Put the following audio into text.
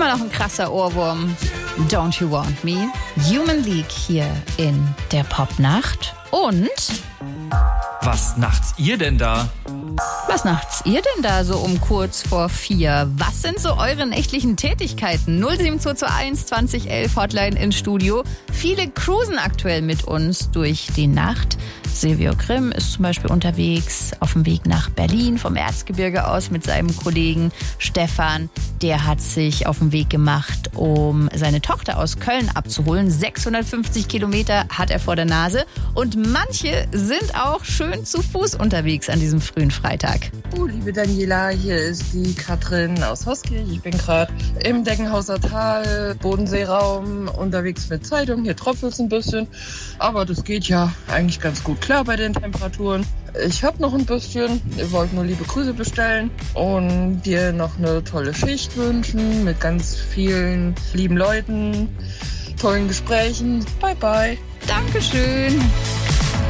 Immer noch ein krasser Ohrwurm. Don't You Want Me? Human League hier in der Popnacht. Und... Was nachts ihr denn da? Was nachts ihr denn da so um kurz vor 4? Was sind so eure nächtlichen Tätigkeiten? 07221 2011 Hotline ins Studio. Viele cruisen aktuell mit uns durch die Nacht. Silvio Grimm ist zum Beispiel unterwegs auf dem Weg nach Berlin vom Erzgebirge aus mit seinem Kollegen Stefan. Der hat sich auf den Weg gemacht, um seine Tochter aus Köln abzuholen. 650 Kilometer hat er vor der Nase. Und manche sind auch schön zu Fuß unterwegs an diesem frühen Freitag. Oh, liebe Daniela, hier ist die Katrin aus Hoskirch. Ich bin gerade im Deckenhauser Tal, Bodenseeraum, unterwegs mit Zeitung. Hier tropft es ein bisschen, aber das geht ja eigentlich ganz gut klar bei den Temperaturen. Ich habe noch ein bisschen. Wir wollten nur liebe Grüße bestellen und dir noch eine tolle Schicht wünschen mit ganz vielen lieben Leuten, tollen Gesprächen. Bye, bye. Dankeschön.